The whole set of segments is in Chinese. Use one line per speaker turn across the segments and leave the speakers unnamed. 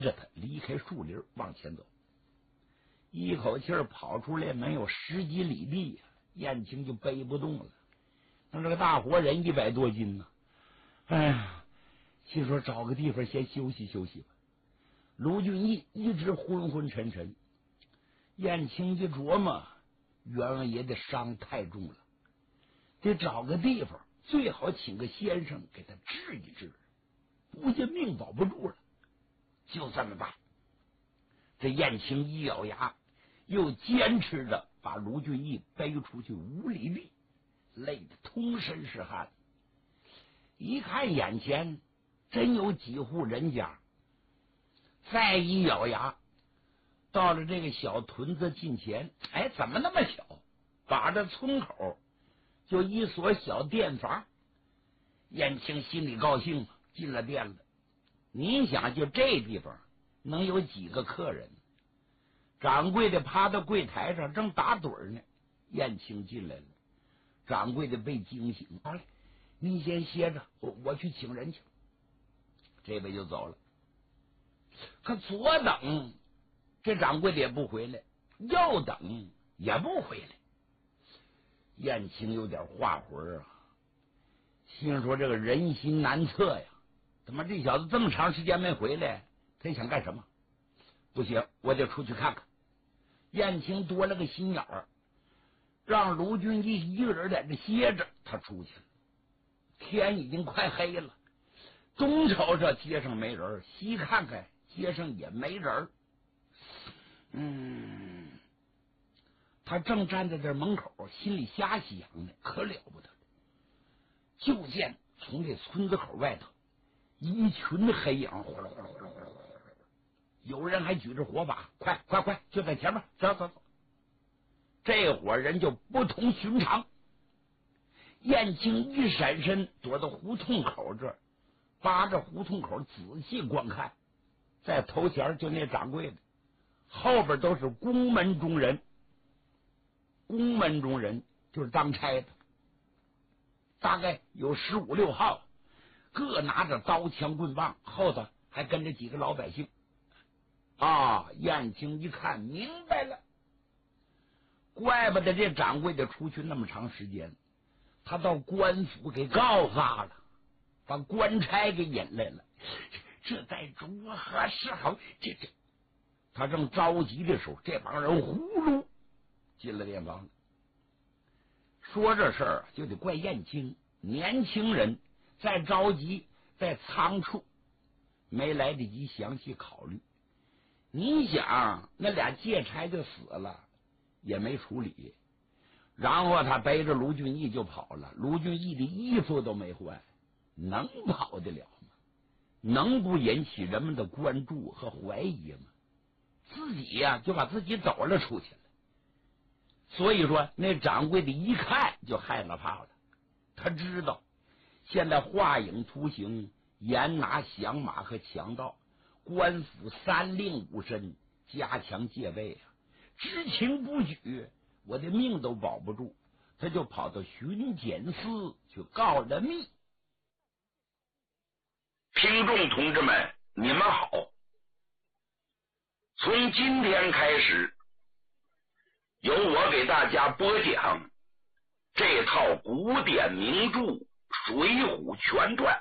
着他离开树林往前走，一口气跑出来没有10几里地，燕青就背不动了。那这个大活人100多斤呢，哎呀，心说找个地方先休息休息吧。卢俊义一直昏昏沉沉，燕青一琢磨，袁王爷的伤太重了，得找个地方，最好请个先生给他治一治，不信命保不住了。就这么办，这燕青一咬牙，又坚持着把卢俊义背出去5里地，累得通身是汗。一看眼前真有几户人家，再一咬牙，到了这个小屯子近前，哎，怎么那么巧？把这村口就一所小店房。燕青心里高兴，进了店了。你想，就这地方能有几个客人？掌柜的趴到柜台上正打盹呢，燕青进来了。掌柜的被惊醒，好嘞，您先歇着，我去请人去。这位就走了。可左等这掌柜的也不回来，右等也不回来。燕青有点化魂啊，心说这个人心难测呀，他妈这小子这么长时间没回来，他想干什么？不行，我得出去看看。燕青多了个心眼儿，让卢俊义一个人在这歇着，他出去了。天已经快黑了，东瞅瞅街上没人，西看看街上也没人。他正站在这门口，心里瞎想呢，可了不得了。就见从这村子口外头一群黑影，呼噜呼噜呼噜呼噜，有人还举着火把，快快快，就在前面，走走走。这伙人就不同寻常。燕青一闪身躲到胡同口这儿，扒着胡同口仔细观看，在头前就那掌柜的，后边都是宫门中人。宫门中人就是当差的，大概有15、16号，各拿着刀枪棍棒，后头还跟着几个老百姓。燕青一看明白了，怪不得这掌柜的出去那么长时间，他到官府给告发了，把官差给引来了，这该如何是好？这他正着急的时候，这帮人呼噜进了店房。说这事儿就得怪燕青，年轻人再着急再仓促，没来得及详细考虑。你想，那俩借差就死了，也没处理，然后他背着卢俊义就跑了。卢俊义的衣服都没换，能跑得了吗？能不引起人们的关注和怀疑吗？自己呀，就把自己抖了出去了。所以说，那掌柜的一看就害了怕了，他知道现在画影图形，严拿降马和强盗，官府3令5申，加强戒备啊！知情不举，我的命都保不住。他就跑到巡检司去告了密。
听众同志们，你们好！从今天开始，由我给大家播讲这套古典名著《水浒全传》。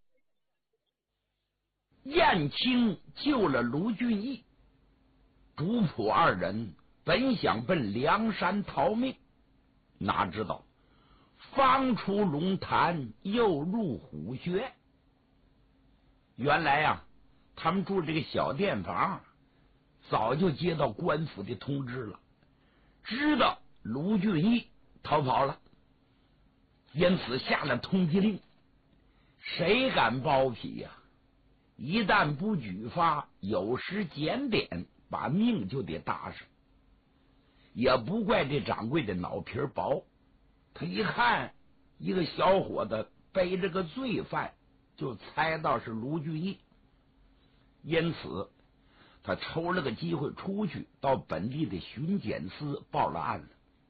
燕青救了卢俊义，主仆2人本想奔梁山逃命，哪知道方出龙潭又入虎穴。原来啊，他们住这个小店房早就接到官府的通知了，知道卢俊义逃跑了，因此下了通缉令。谁敢包庇呀？一旦不举发，有时检点，把命就得搭上。也不怪这掌柜的脑皮薄，他一看一个小伙子背着个罪犯，就猜到是卢俊义，因此他抽了个机会出去，到本地的巡检司报了案了。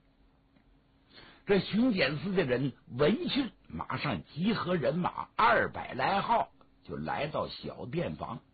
这巡检司的人闻讯，马上集合人马200来号，就来到小店房。